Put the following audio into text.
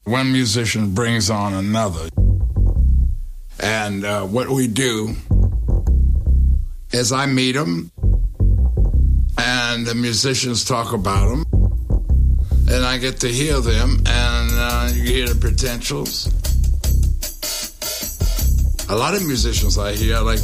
One musician brings on another. And what we do is I meet them, and the musicians talk about them, and I get to hear them, and you hear the potentials. A lot of musicians I hear, like